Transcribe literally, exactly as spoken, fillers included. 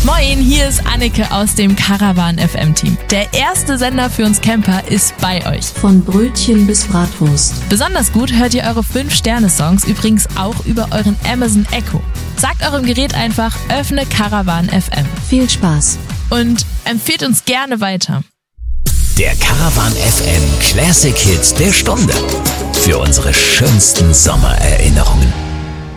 Moin, hier ist Anneke aus dem Caravan F M Team. Der erste Sender für uns Camper ist bei euch. Von Brötchen bis Bratwurst. Besonders gut hört ihr eure fünf Sterne Songs übrigens auch über euren Amazon Echo. Sagt eurem Gerät einfach, öffne Caravan F M. Viel Spaß. Und empfehlt uns gerne weiter. Der Caravan F M Classic Hits der Stunde. Für unsere schönsten Sommererinnerungen.